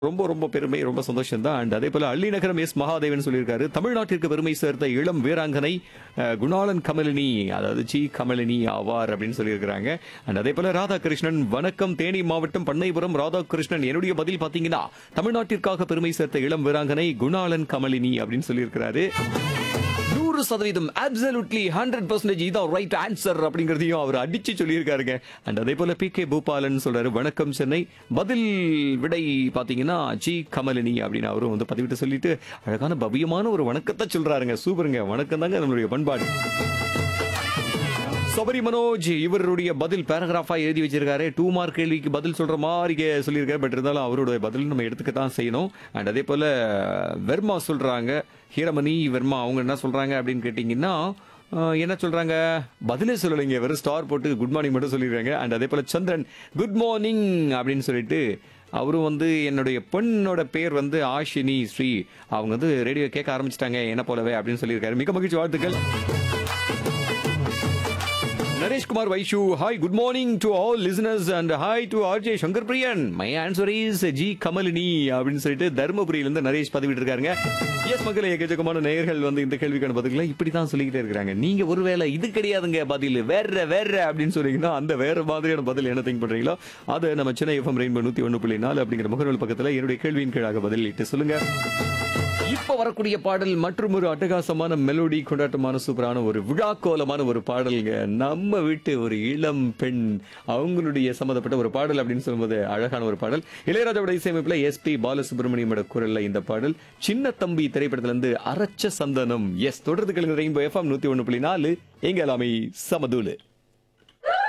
ரொம்ப ரொம்ப பெருமை, ரொம்ப சந்தோஷம் தான். அண்ட் அதே போல அள்ளிநகரம் எஸ் மகாதேவன் சொல்லியிருக்காரு, தமிழ்நாட்டிற்கு பெருமை சேர்த்த இளம் வீராங்கனை குணாளன் கமலினி, அதாவது ஜி கமலினி ஆவார் அப்படின்னு சொல்லியிருக்கிறாங்க. அண்ட் அதே போல ராதாகிருஷ்ணன், வணக்கம் தேனி மாவட்டம் பண்ணைபுரம் ராதாகிருஷ்ணன், என்னுடைய பதில் பாத்தீங்கன்னா தமிழ்நாட்டிற்காக பெருமை சேர்த்த இளம் வீராங்கனை குணாளன் கமலினி அப்படின்னு சொல்லியிருக்கிறாரு. 100% அப்சல்யூட்லி 100% இதான் ரைட் ஆன்சர் அப்படிங்கறதையும் அவர் அடிச்சு சொல்லியிருக்காருங்க. அண்ட் அதே போல பி.கே. பூபாலன் சொல்றாரு, வணக்கம் சென்னை, பதில் விடை பாத்தீங்கன்னா ஜி கமலினி அப்படின்னு அவரும் வந்து பதிவிட்டு சொல்லிட்டு அழகான பவ்யமான ஒரு வணக்கத்தை சொல்றாருங்க. சூப்பருங்க, வணக்கம் தாங்க நம்மளுடைய பண்பாடு. சபரி மனோஜ் இவருடைய பதில் பேராகிராஃபா எழுதி வச்சிருக்காரு. 2 மார்க் கேள்விக்கு பதில் சொல்ற மாதிரி சொல்லியிருக்காரு. பட் இருந்தாலும் அவருடைய பதில் நம்ம எடுத்துக்கத்தான் செய்யணும். அண்ட் அதே போல வெர்மா சொல்றாங்க, ஹீரமணி வெர்மா, அவங்க என்ன சொல்றாங்க அப்படின்னு கேட்டீங்கன்னா என்ன சொல்றாங்க, பதிலே சொல்லலைங்க, வெறும் ஸ்டார் போட்டு குட் மார்னிங் மட்டும் சொல்லிடுறாங்க. அண்ட் அதே போல சந்திரன் குட் மார்னிங் அப்படின்னு சொல்லிட்டு அவரும் வந்து என்னுடைய பெண்ணோட பேர் வந்து ஆஷினி ஸ்ரீ, அவங்க வந்து ரேடியோ கேட்க ஆரம்பிச்சிட்டாங்க என்ன போலவே அப்படின்னு சொல்லியிருக்காரு. மிக மகிழ்ச்சி, வாழ்த்துக்கள். Naresh Kumar Vaishu, hi good morning to all listeners and hi to RJ Shankar Priyan, my answer is G Kamalini அப்படின்னு சொல்லிட்டு தர்மபுரியிலிருந்து நரேஷ் பதிவிட்டு இருக்காங்க. எஸ் மக்களே, எக்கச்சக்கமான நேயர்கள் வந்து இந்த கேள்விக்கான பதில்களை இப்படித்தான் சொல்லிக்கிட்டே இருக்கிறாங்க. நீங்க ஒருவேளை இது கிடையாதுங்க பதில், வேற வேற அப்படின்னு சொன்னீங்கன்னா அந்த வேற மாதிரியான பதில் என்ன திங்க் பண்றீங்களோ அதை நம்ம சென்னை எஃப்எம் ரெயின்போ 101.4 அப்படிங்கிற முகநூல் பக்கத்துல என்னுடைய கேள்வியின் கீழாக பதிலிட்டு சொல்லுங்க. இப்ப வரக்கூடிய பாடல் மற்றும் ஒரு அட்டகாசமான மெலோடி, கொண்டாட்டமான சூப்பரான ஒரு விழாக்கோலமான ஒரு பாடல்ங்க. நம்ம வீட்டு ஒரு இளம் பெண் அவங்களுடைய சம்பந்தப்பட்ட ஒரு பாடல் அப்படின்னு சொல்லும்போது அழகான ஒரு பாடல். இளையராஜாவோட இசையமைப்புல எஸ்பி பாலசுப்ரமணியமோட குரல்ல இந்த பாடல் சின்ன தம்பி திரைப்படத்துல இருந்து அரைச்ச சந்தனம். எஸ், தொடர்ந்து கேளுங்க ரெயின்போ எஃப்எம் 101.4, எங்க எல்லாமே சமதூளு.